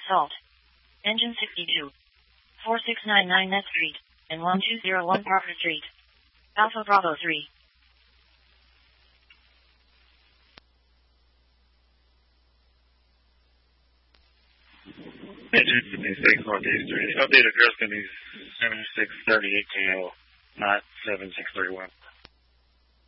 Salt. Engine 62. 4699 Net Street, and 1201 Parker Street. Alpha Bravo 3. Engine 56 Northeast Street. Update address going to be 7638 KL, not 7631.